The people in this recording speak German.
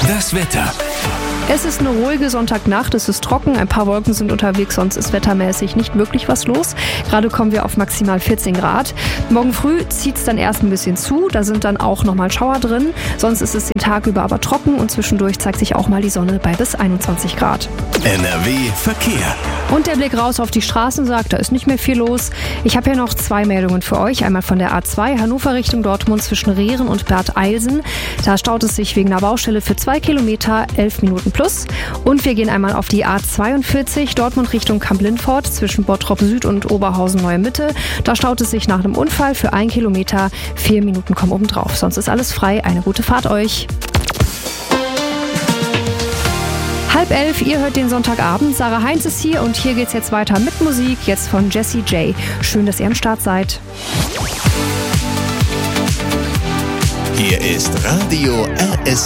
Das Wetter. Es ist eine ruhige Sonntagnacht, es ist trocken, ein paar Wolken sind unterwegs, sonst ist wettermäßig nicht wirklich was los. Gerade kommen wir auf maximal 14 Grad. Morgen früh zieht es dann erst ein bisschen zu, da sind dann auch nochmal Schauer drin. Sonst ist es den Tag über aber trocken und zwischendurch zeigt sich auch mal die Sonne bei bis 21 Grad. NRW Verkehr. Und der Blick raus auf die Straßen sagt, da ist nicht mehr viel los. Ich habe hier noch 2 Meldungen für euch. Einmal von der A2 Hannover Richtung Dortmund zwischen Rehren und Bad Eilsen. Da staut es sich wegen einer Baustelle für 2 Kilometer, 11 Minuten plus. Und wir gehen einmal auf die A42 Dortmund Richtung Kamp-Lindfort zwischen Bottrop Süd und Oberhausen Neue Mitte. Da staut es sich nach einem Unfall für 1 Kilometer, 4 Minuten kommen obendrauf. Sonst ist alles frei. Eine gute Fahrt euch. 10:30, ihr hört den Sonntagabend. Sarah Heinz ist hier und hier geht's jetzt weiter mit Musik, jetzt von Jessie J. Schön, dass ihr am Start seid. Hier ist Radio RS.